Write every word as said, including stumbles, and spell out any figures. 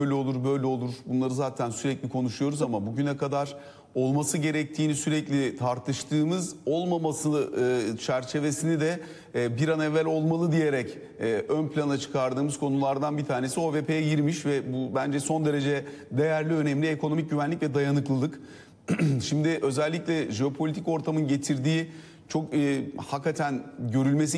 Böyle olur, böyle olur. Bunları zaten sürekli konuşuyoruz ama bugüne kadar olması gerektiğini sürekli tartıştığımız, olmaması e, çerçevesini de e, bir an evvel olmalı diyerek e, ön plana çıkardığımız konulardan bir tanesi O V P'ye girmiş ve bu bence son derece değerli, önemli ekonomik güvenlik ve dayanıklılık. Şimdi özellikle jeopolitik ortamın getirdiği çok e, hakikaten görülmesi